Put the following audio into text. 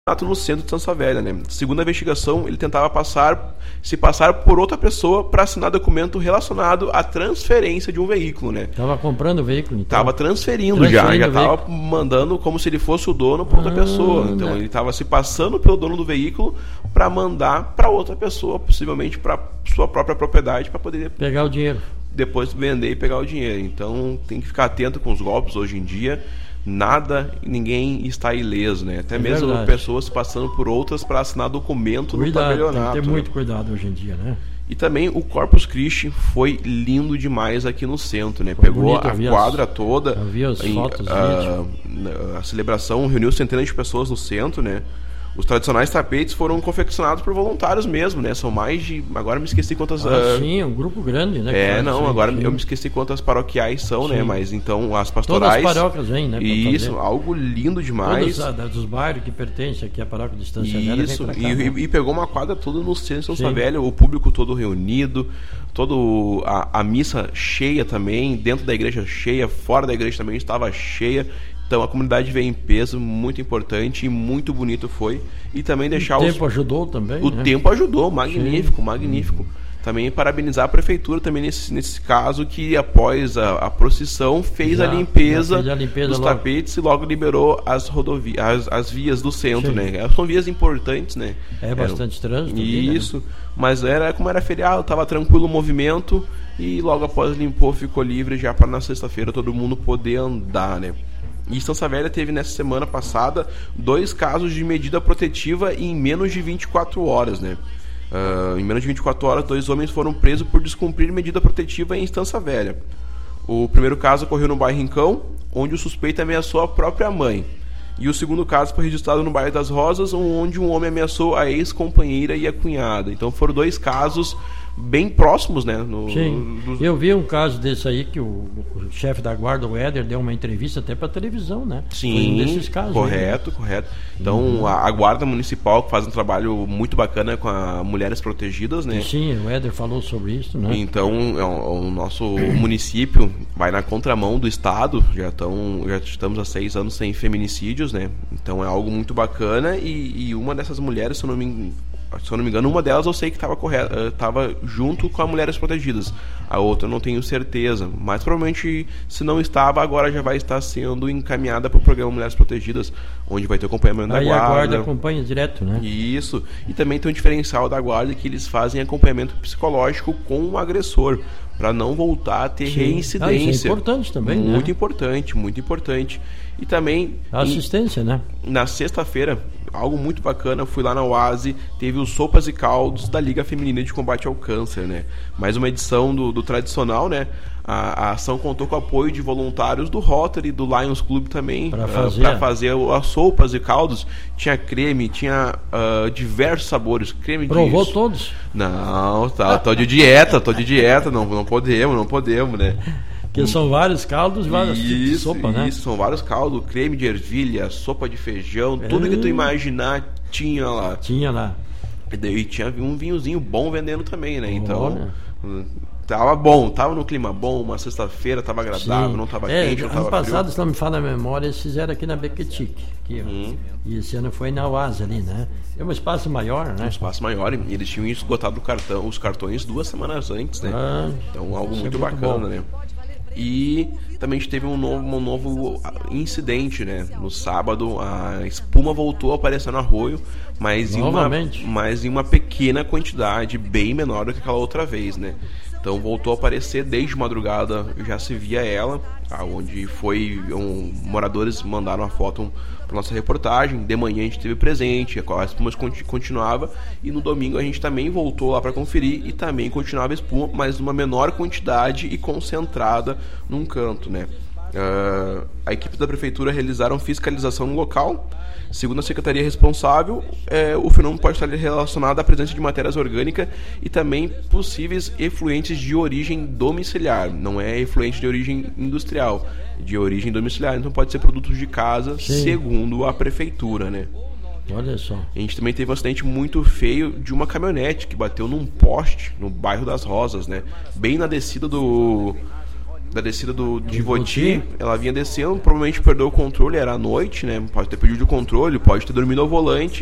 no centro de Santa Velha, né? Segundo a investigação, ele tentava se passar por outra pessoa para assinar documento relacionado à transferência de um veículo, né? Tava comprando o veículo, então. Tava transferindo já tava mandando como se ele fosse o dono para outra pessoa. Então ele tava se passando pelo dono do veículo para mandar para outra pessoa, possivelmente para sua própria propriedade, para poder pegar o dinheiro. Depois vender e pegar o dinheiro. Então tem que ficar atento com os golpes hoje em dia. Ninguém está ileso, né? Até mesmo verdade. Pessoas passando por outras para assinar documento no tabelionato. Tem que ter muito cuidado hoje em dia, né? E também o Corpus Christi foi lindo demais aqui no centro, né? Pegou a quadra toda. Havia as fotos, a celebração reuniu centenas de pessoas no centro, né? Os tradicionais tapetes foram confeccionados por voluntários mesmo, né? São mais de... Agora me esqueci quantas... sim, um grupo grande, né? Agora eu me esqueci quantas paroquiais são, né? Mas então as pastorais... Todas as paróquias vêm, né? Isso, algo lindo demais. Todos dos bairros que pertencem aqui à paróquia de Estância Velha. Isso, e pegou uma quadra toda no centro de Santa Velha, o público todo reunido, a missa cheia também, dentro da igreja cheia, fora da igreja também estava cheia. Então a comunidade veio em peso, muito importante e muito bonito foi. E também deixar o tempo ajudou também. O tempo ajudou, magnífico, magnífico. Também parabenizar a prefeitura também nesse caso, que após a procissão fez a limpeza dos tapetes e logo liberou as vias do centro, né? São vias importantes, né? Bastante trânsito. Isso, né? Mas como era feriado, estava tranquilo o movimento e logo após limpou, ficou livre já para na sexta-feira todo mundo poder andar, né? E Estância Velha teve nessa semana passada 2 casos de medida protetiva em menos de 24 horas, né? Em menos de 24 horas, 2 homens foram presos por descumprir medida protetiva em Estância Velha. O primeiro caso ocorreu no bairro Rincão, onde o suspeito ameaçou a própria mãe. E o segundo caso foi registrado no bairro das Rosas, onde um homem ameaçou a ex-companheira e a cunhada. Então foram 2 casos bem próximos, né? Eu vi um caso desse aí que o chefe da guarda, o Éder, deu uma entrevista até para televisão, né? Sim, foi um desses casos. Correto. Então a guarda municipal que faz um trabalho muito bacana com as mulheres protegidas, né? Sim, o Éder falou sobre isso, né? Então o nosso município vai na contramão do estado, já estamos há 6 anos sem feminicídios, né? Então é algo muito bacana e uma dessas mulheres, se eu não me engano, uma delas eu sei que estava junto com as mulheres protegidas. A outra eu não tenho certeza. Mas provavelmente, se não estava, agora já vai estar sendo encaminhada para o programa Mulheres Protegidas, onde vai ter acompanhamento da guarda. A guarda acompanha direto, né? Isso. E também tem um diferencial da guarda que eles fazem acompanhamento psicológico com o agressor, para não voltar a ter reincidência. Isso é importante também, né? Muito importante, muito importante. E também... A assistência, né? Na sexta-feira, algo muito bacana, fui lá na UASI, teve os Sopas e Caldos da Liga Feminina de Combate ao Câncer, né? Mais uma edição do tradicional, né? A ação contou com o apoio de voluntários do Rotary, do Lions Club também, para fazer as sopas e caldos. Tinha creme, tinha diversos sabores. Provou todos? Não, tô de dieta, não podemos, né? Porque são vários caldos, vários tipos de sopa, né? Isso, são vários caldos, creme de ervilha, sopa de feijão, tudo que tu imaginar tinha lá. Tinha lá. E daí tinha um vinhozinho bom vendendo também, né? Então, tava bom, tava no clima bom, uma sexta-feira, tava agradável, não tava quente, não tava frio. Ano passado, se não me falha a memória, eles fizeram aqui na Bequetic. E esse ano foi na UAS ali, né? É um espaço maior, né? Um espaço maior, e eles tinham esgotado os cartões 2 semanas antes, né? Então, algo muito bacana, né? E também a gente teve um novo incidente, né? No sábado, a espuma voltou a aparecer no arroio, mas em uma pequena quantidade, bem menor do que aquela outra vez, né? Então voltou a aparecer desde madrugada, já se via ela, onde moradores mandaram a foto para nossa reportagem. De manhã a gente esteve presente, a espuma continuava, e no domingo a gente também voltou lá para conferir e também continuava a espuma, mas numa menor quantidade e concentrada num canto, né? A equipe da prefeitura realizaram fiscalização no local. Segundo a secretaria responsável, o fenômeno pode estar relacionado à presença de matérias orgânicas e também possíveis efluentes de origem domiciliar. Não é efluente de origem industrial, de origem domiciliar. Então pode ser produtos de casa, segundo a prefeitura, né? Olha só. A gente também teve um acidente muito feio de uma caminhonete que bateu num poste no bairro das Rosas, né? Bem na descida da descida de Voti, ela vinha descendo, provavelmente perdeu o controle, era à noite, né? Pode ter perdido o controle, pode ter dormido ao volante